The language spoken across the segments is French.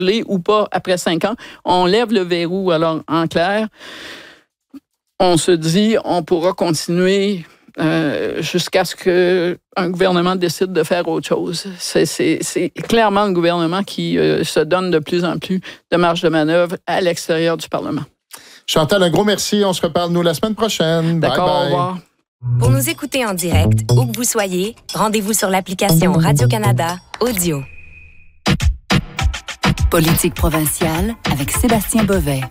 ou pas après 5 ans. On lève le verrou. Alors, en clair, on se dit, on pourra continuer jusqu'à ce qu'un gouvernement décide de faire autre chose. C'est clairement le gouvernement qui se donne de plus en plus de marge de manœuvre à l'extérieur du Parlement. Chantal, un gros merci. On se reparle, nous, la semaine prochaine. D'accord, bye bye. Au revoir. Pour nous écouter en direct, où que vous soyez, rendez-vous sur l'application Radio-Canada Audio. Politique provinciale avec Sébastien Bovet.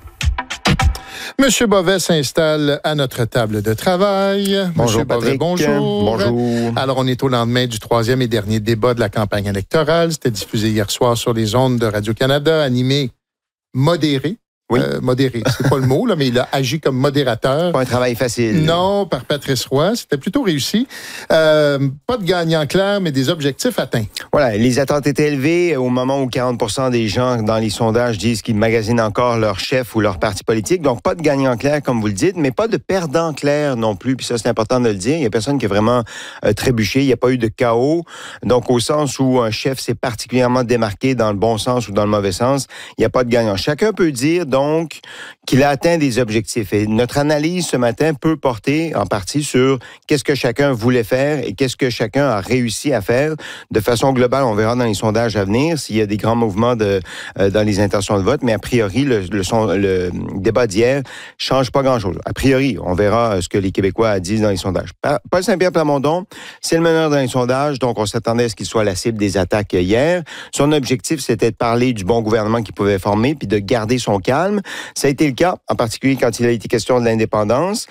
Monsieur Bovet s'installe à notre table de travail. Bonjour, Monsieur Bovet, Patrick. bonjour. Bonjour. Alors, on est au lendemain du 3e et dernier débat de la campagne électorale. C'était diffusé hier soir sur les ondes de Radio-Canada, animé modéré. Oui. Modéré, c'est pas le mot, là, mais il a agi comme modérateur. Pas un travail facile. Non, par Patrice Roy. C'était plutôt réussi. Pas de gagnant clair, mais des objectifs atteints. Voilà, les attentes étaient élevées au moment où 40% des gens dans les sondages disent qu'ils magasinent encore leur chef ou leur parti politique. Donc, pas de gagnant clair, comme vous le dites, mais pas de perdant clair non plus. Puis ça, c'est important de le dire. Il y a personne qui a vraiment trébuché. Il n'y a pas eu de chaos. Donc, au sens où un chef s'est particulièrement démarqué dans le bon sens ou dans le mauvais sens, il n'y a pas de gagnant. Chacun peut dire, donc, qu'il a atteint des objectifs. Et notre analyse ce matin peut porter en partie sur qu'est-ce que chacun voulait faire et qu'est-ce que chacun a réussi à faire. De façon globale, on verra dans les sondages à venir s'il y a des grands mouvemts dans les intentions de vote, mais a priori, le débat d'hier change pas grand-chose. A priori, on verra ce que les Québécois disent dans les sondages. Paul Saint-Pierre Plamondon, c'est le meneur dans les sondages, donc on s'attendait à ce qu'il soit la cible des attaques hier. Son objectif, c'était de parler du bon gouvernement qu'il pouvait former puis de garder son calme. Ça a été le cas, en particulier quand il a été question de l'indépendance.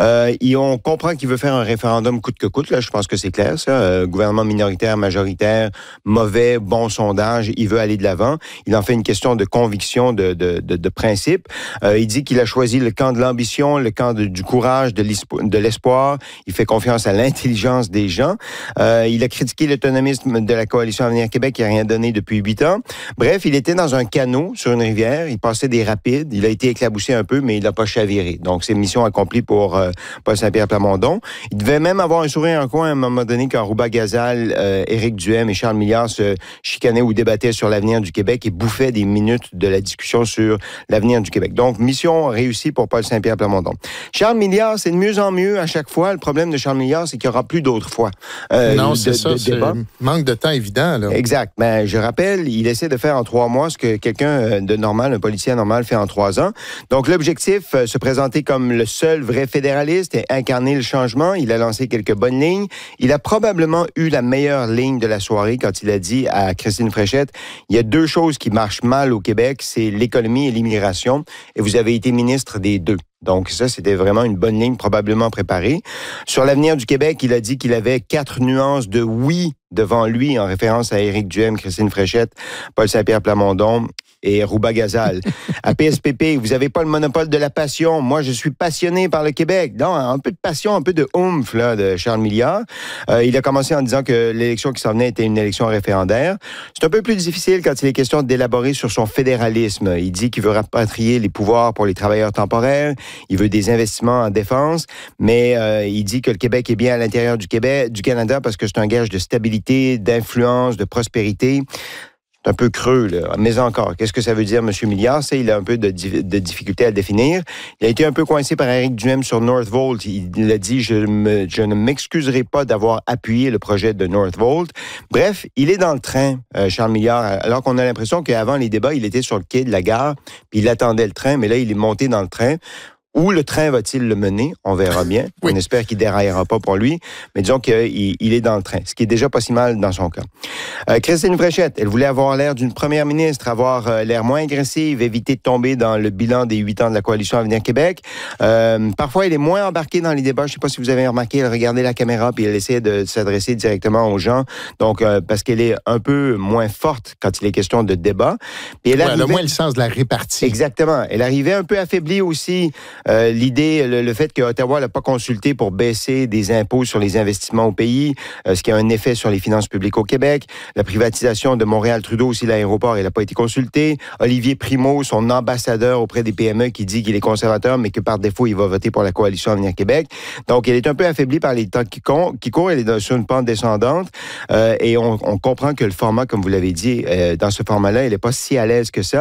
On comprend qu'il veut faire un référendum coûte que coûte. Là, je pense que c'est clair, ça. Gouvernement minoritaire, majoritaire, mauvais, bon sondage. Il veut aller de l'avant. Il en fait une question de conviction, de principe. Il dit qu'il a choisi le camp de l'ambition, le camp du courage, de l'espoir. Il fait confiance à l'intelligence des gens. Il a critiqué l'autonomisme de la Coalition Avenir Québec qui n'a rien donné depuis 8 ans. Bref, il était dans un canot sur une rivière. Il passait des rapides. Il a été éclaboussé un peu, mais il n'a pas chaviré. Donc, c'est mission accomplie pour Paul Saint-Pierre Plamondon. Il devait même avoir un sourire en coin à un moment donné quand Rouba-Gazal, Éric Duhem et Charles Milliard se chicanaient ou débattaient sur l'avenir du Québec et bouffaient des minutes de la discussion sur l'avenir du Québec. Donc, mission réussie pour Paul Saint-Pierre Plamondon. Charles Milliard, c'est de mieux en mieux à chaque fois. Le problème de Charles Milliard, c'est qu'il n'y aura plus d'autres fois. Non, c'est ça. C'est manque de temps évident, là. Exact. Mais je rappelle, il essaie de faire en 3 mois ce que quelqu'un de normal, un policier normal, fait en 3 ans. Donc, l'objectif, se présenter comme le seul vrai fédéraliste et incarner le changement. Il a lancé quelques bonnes lignes. Il a probablement eu la meilleure ligne de la soirée quand il a dit à Christine Fréchette, il y a 2 choses qui marchent mal au Québec, c'est l'économie et l'immigration. Et vous avez été ministre des 2. Donc ça, c'était vraiment une bonne ligne probablement préparée. Sur l'avenir du Québec, il a dit qu'il avait 4 nuances de oui devant lui, en référence à Éric Duhem, Christine Fréchette, Paul Saint-Pierre Plamondon et Rouba-Gazal. À PSPP, vous n'avez pas le monopole de la passion. Moi, je suis passionné par le Québec. Non, un peu de passion, un peu de oomph là, de Charles Milliard. Il a commencé en disant que l'élection qui s'en venait était une élection référendaire. C'est un peu plus difficile quand il est question d'élaborer sur son fédéralisme. Il dit qu'il veut rapatrier les pouvoirs pour les travailleurs temporaires. Il veut des investissements en défense. Mais il dit que le Québec est bien à l'intérieur du Canada parce que c'est un gage de stabilité, d'influence, de prospérité. C'est un peu creux, là. Mais encore, qu'est-ce que ça veut dire, M. Milliard? Il a un peu de difficulté à le définir. Il a été un peu coincé par Éric Duhem sur Northvolt. Il a dit, je ne m'excuserai pas d'avoir appuyé le projet de Northvolt. Bref, il est dans le train, Charles Milliard, alors qu'on a l'impression qu'avant les débats, il était sur le quai de la gare, puis il attendait le train, mais là, il est monté dans le train. Où le train va-t-il le mener? On verra bien. Oui. On espère qu'il ne déraillera pas pour lui. Mais disons qu'il est dans le train, ce qui est déjà pas si mal dans son cas. Christine Fréchette, elle voulait avoir l'air d'une première ministre, avoir l'air moins agressive, éviter de tomber dans le bilan des 8 ans de la Coalition Avenir Québec. Parfois, elle est moins embarquée dans les débats. Je ne sais pas si vous avez remarqué, elle regardait la caméra puis elle essayait de s'adresser directement aux gens. Donc, parce qu'elle est un peu moins forte quand il est question de débat. Puis elle a moins le sens de la répartie. Exactement. Elle arrivait un peu affaiblie aussi. L'idée, le fait que Ottawa n'a pas consulté pour baisser des impôts sur les investissements au pays, ce qui a un effet sur les finances publiques au Québec. La privatisation de Montréal-Trudeau, aussi l'aéroport, il n'a pas été consulté. Olivier Primo, son ambassadeur auprès des PME, qui dit qu'il est conservateur, mais que par défaut, il va voter pour la Coalition Avenir Québec. Donc, elle est un peu affaiblie par les temps qui courent. Elle est sur une pente descendante. Et on comprend que le format, comme vous l'avez dit, dans ce format-là, elle n'est pas si à l'aise que ça.